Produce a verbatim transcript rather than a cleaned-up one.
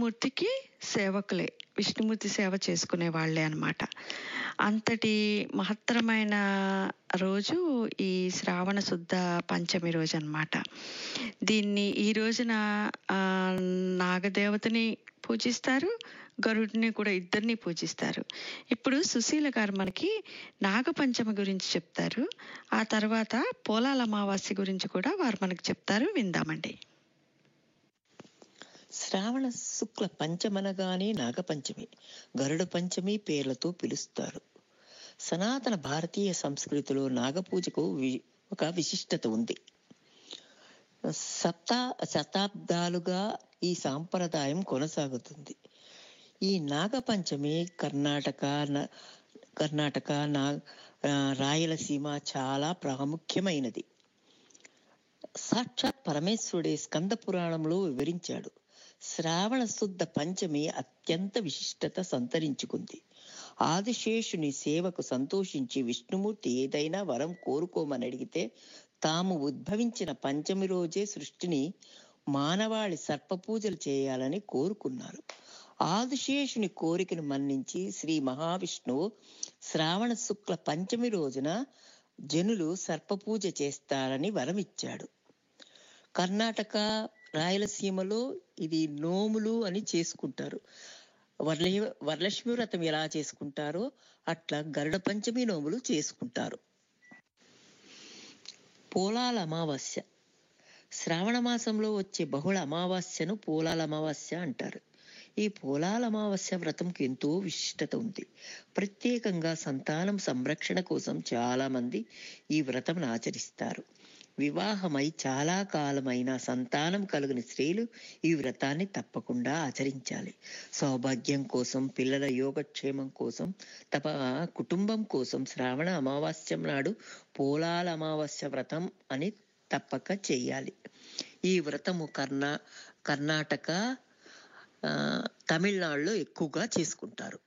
విష్ణుమూర్తికి సేవకులే, విష్ణుమూర్తి సేవ చేసుకునే వాళ్ళే అనమాట. అంతటి మహత్తరమైన రోజు ఈ శ్రావణ శుద్ధ పంచమి రోజు అనమాట. దీన్ని ఈ రోజున నాగదేవతని పూజిస్తారు, గరుడిని కూడా, ఇద్దరిని పూజిస్తారు. ఇప్పుడు సుశీల గారు మనకి నాగపంచమి గురించి చెప్తారు. ఆ తర్వాత పోలాల అమావాస్య గురించి కూడా వారు మనకు చెప్తారు, విందామండి. శ్రావణ శుక్ల పంచమనగానే నాగపంచమి, గరుడ పంచమి పేర్లతో పిలుస్తారు. సనాతన భారతీయ సంస్కృతిలో నాగపూజకు ఒక విశిష్టత ఉంది. సప్తా శతాబ్దాలుగా ఈ సాంప్రదాయం కొనసాగుతుంది. ఈ నాగపంచమి కర్ణాటక కర్ణాటక నా రాయలసీమ చాలా ప్రాముఖ్యమైనది. సాక్షాత్ పరమేశ్వరుడే స్కంద పురాణంలో వివరించాడు. శ్రావణ శుద్ధ పంచమి అత్యంత విశిష్టత సంతరించుకుంది. ఆదిశేషుని సేవకు సంతోషించి విష్ణుమూర్తి ఏదైనా వరం కోరుకోమని అడిగితే తాము ఉద్భవించిన పంచమి రోజే సృష్టిని మానవాళి సర్పపూజలు చేయాలని కోరుకున్నారు. ఆదిశేషుని కోరికను మన్నించి శ్రీ మహావిష్ణువు శ్రావణ శుక్ల పంచమి రోజున జనులు సర్పపూజ చేస్తారని వరమిచ్చాడు. కర్ణాటక రాయలసీమలో ఇది నోములు అని చేసుకుంటారు. వరల వరలక్ష్మి వ్రతం ఎలా చేసుకుంటారో అట్లా గరుడ పంచమి నోములు చేసుకుంటారు. పోలాల అమావాస్య, శ్రావణ మాసంలో వచ్చే బహుళ అమావాస్యను పోలాల అమావాస్య అంటారు. ఈ పోలాల అమావాస్య వ్రతంకి ఎంతో విశిష్టత ఉంది. ప్రత్యేకంగా సంతానం సంరక్షణ కోసం చాలా మంది ఈ వ్రతం ఆచరిస్తారు. వివాహమై చాలా కాలమైన సంతానం కలుగుని స్త్రీలు ఈ వ్రతాన్ని తప్పకుండా ఆచరించాలి. సౌభాగ్యం కోసం, పిల్లల యోగక్షేమం కోసం, తమ కుటుంబం కోసం శ్రావణ అమావాస్య నాడు పోలాల అమావాస్య వ్రతం అని తప్పక చేయాలి. ఈ వ్రతము కర్ణా కర్ణాటక తమిళనాడులో ఎక్కువగా చేసుకుంటారు.